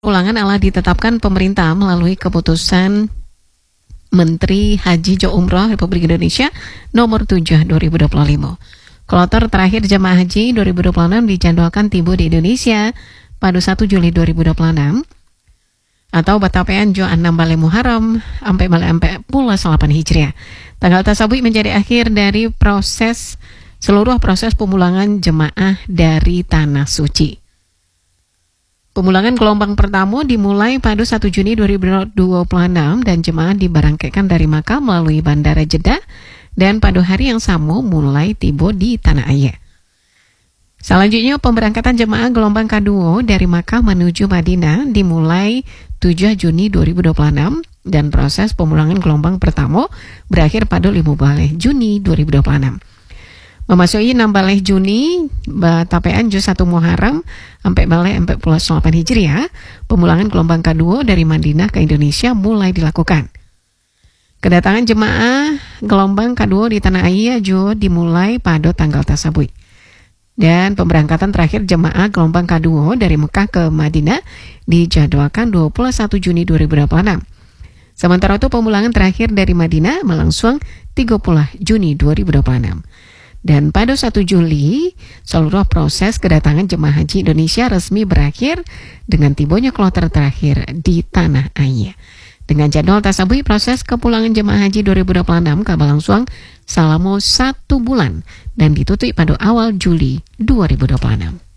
Ulangan telah ditetapkan pemerintah melalui keputusan Menteri Haji Jo Umroh Republik Indonesia nomor 7 2025. Kloter terakhir jemaah haji 2026 dijadwalkan tiba di Indonesia pada 1 Juli 2026 atau batapean Jo 6 Bale Muharram sampai pula 8 Hijriah. Tanggal tersebut menjadi akhir dari seluruh proses pemulangan jemaah dari Tanah Suci. Pemulangan gelombang pertama dimulai pada 1 Juni 2026 dan jemaah diberangkatkan dari Makkah melalui Bandara Jeddah dan pada hari yang sama mulai tiba di Tanah Air. Selanjutnya pemberangkatan jemaah gelombang kedua dari Makkah menuju Madinah dimulai 7 Juni 2026 dan proses pemulangan gelombang pertama berakhir pada 15 Juni 2026. Memasuki 16 Juni, batapean Jo 1 Muharram sampai balik 48 Hijriah, pemulangan gelombang kedua dari Madinah ke Indonesia mulai dilakukan. Kedatangan jemaah gelombang kedua di Tanah Air juga dimulai pada tanggal tersebut. Dan pemberangkatan terakhir jemaah gelombang kedua dari Mekah ke Madinah dijadwalkan 21 Juni 2026. Sementara itu pemulangan terakhir dari Madinah melangsung 30 Juni 2026. Dan pada 1 Juli, seluruh proses kedatangan jemaah haji Indonesia resmi berakhir dengan tibanya kloter terakhir di Tanah Air. Dengan jadwal tersebut, proses kepulangan jemaah haji 2026 berlangsung selama 1 bulan dan ditutup pada awal Juli 2026.